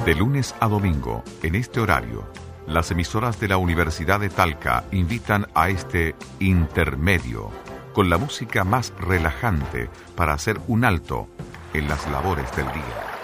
De lunes a domingo, en este horario, las emisoras de la Universidad de Talca invitan a este intermedio, con la música más relajante para hacer un alto en las labores del día.